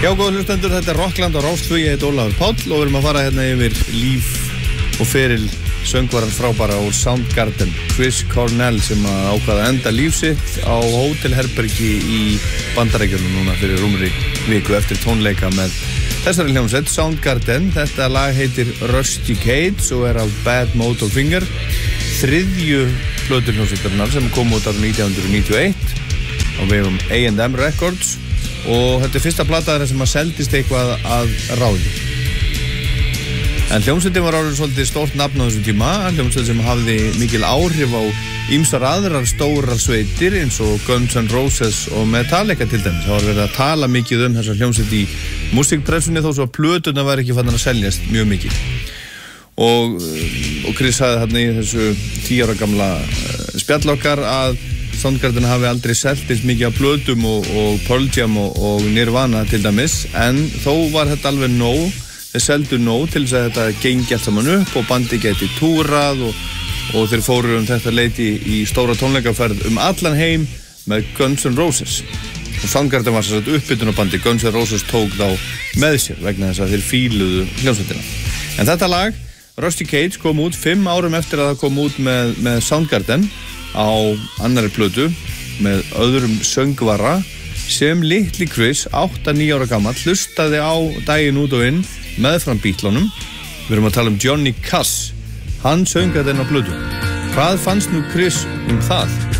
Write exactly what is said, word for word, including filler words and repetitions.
Já, góða hlustendur, þetta er Rockland á Rás tvö, ég heit Ólafur Páll og við erum að fara hérna yfir líf og feril söngvaran frábæra úr Soundgarden, Chris Cornell, sem að ákvaða enda líf sitt á hótelherbergi í Bandaríkjunum núna fyrir rúmri viku eftir tónleika með þessari hljómsveit, Soundgarden. Þetta lag heitir Rusty Cage og er af Bad Motor Finger, þriðju plötuhljómsveitarinnar sem kom út árið nítján hundruð níutíu og eitt á vegum A and M Records. Og þetta er fyrsta plataðurinn sem að seldist eitthvað að ráði. En hljómsveitin var orðið svolítið stórt nafn á þessum tíma, hljómsveit sem hafði mikil áhrif á ýmsar aðrar stórar sveitir eins og Guns N' Roses og Metallica til dæmis. Það var verið að tala mikið um þessa hljómsveit í músíkpressunni þó svo að plöturnar væri ekki fannar að seljast mjög mikið. Og, og Chris sagði þarna í þessu tíu ára gamla spjall okkar að Soundgarden hafi aldrei selt eins mikið af plötum og, og Pearl Jam og, og Nirvana til dæmis, en þó var þetta alveg nóg, þeir seldu nóg til þess að þetta gengi allt saman upp og bandi geti túrað og, og þeir fóru um þetta leiti í stóra tónleikaferð um allan heim með Guns N' Roses. Og Soundgarden var þess að uppbytunarbandi, Guns N' Roses tók þá með sér vegna þess að þeir fíluðu hljómsveitina. En þetta lag, Rusty Cage, kom út fimm árum eftir að það kom út með, með Soundgarden á annari plötu með öðrum söngvara sem litli Chris, átta til níu ára gamall, hlustaði á daginn út og inn meðfram Beatlunum. Við erum að tala um Johnny Cash, hann söng þetta inn á plötu. Hvað fannst nú Chris um það?